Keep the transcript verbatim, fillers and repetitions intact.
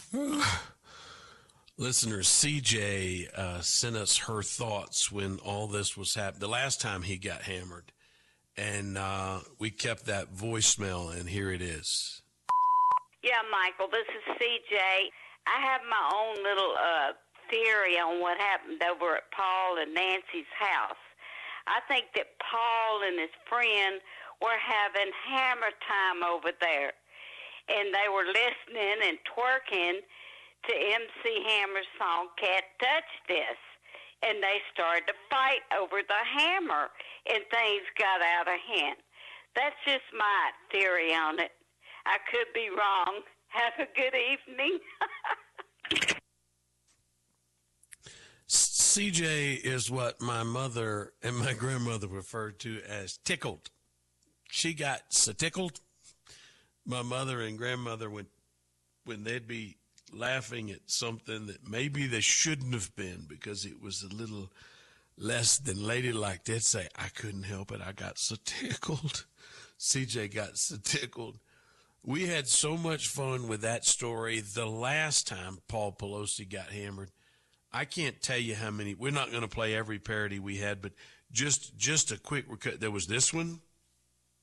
Listener C J uh, sent us her thoughts when all this was happening. The last time he got hammered. And uh, we kept that voicemail, and here it is. Yeah, Michael, this is C J. I have my own little uh, theory on what happened over at Paul and Nancy's house. I think that Paul and his friend were having hammer time over there. And they were listening and twerking to M C Hammer's song, Can't Touch This. And they started to fight over the hammer, and things got out of hand. That's just my theory on it. I could be wrong. Have a good evening. C J is what my mother and my grandmother referred to as tickled. She got so tickled. My mother and grandmother, when, when they'd be laughing at something that maybe they shouldn't have been because it was a little less than ladylike, they'd say, I couldn't help it. I got so tickled. C J got so tickled. We had so much fun with that story the last time Paul Pelosi got hammered. I can't tell you how many. We're not going to play every parody we had, but just just a quick recut. There was this one.